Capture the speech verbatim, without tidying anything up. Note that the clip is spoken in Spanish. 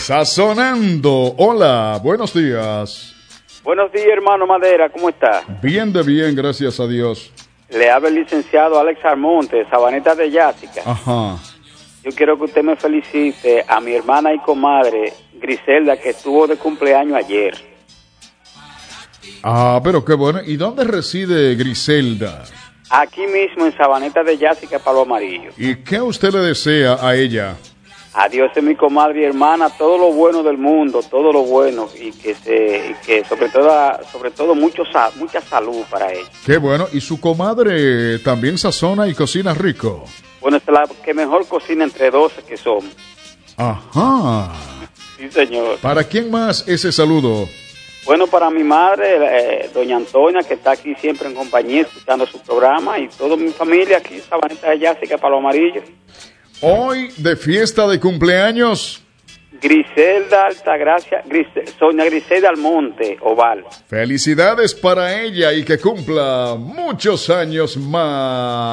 Sazonando. Hola, buenos días. Buenos días, hermano Madera, ¿cómo está? Bien de bien, gracias a Dios. Le habla el licenciado Alex Almonte, de Sabaneta de Yásica. Ajá. Yo quiero que usted me felicite a mi hermana y comadre Griselda, que estuvo de cumpleaños ayer. Ah, pero qué bueno. ¿Y dónde reside Griselda? Aquí mismo en Sabaneta de Yásica, Palo Amarillo. ¿Y qué usted le desea a ella? Adiós, es mi comadre y hermana, todo lo bueno del mundo, todo lo bueno, y que se, y que sobre todo, sobre todo mucho, mucha salud para ella. Qué bueno. ¿Y su comadre también sazona y cocina rico? Bueno, es la que mejor cocina entre doce que somos. Ajá. Sí, señor. ¿Para quién más ese saludo? Bueno, para mi madre, eh, doña Antonia, que está aquí siempre en compañía, escuchando su programa, y toda mi familia aquí, Sabaneta de Yásica, Palo Amarillo. Hoy, de fiesta de cumpleaños, Griselda Altagracia, Grisel, Sonia Griselda Almonte, Oval. felicidades para ella y que cumpla muchos años más.